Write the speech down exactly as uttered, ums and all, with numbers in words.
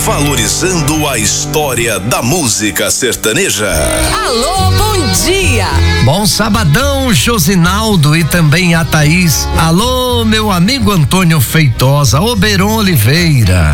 valorizando a história da música sertaneja. Alô, bom dia! Bom sabadão, Josinaldo e também a Thaís. Alô, meu amigo Antônio Feitosa, Oberon Oliveira.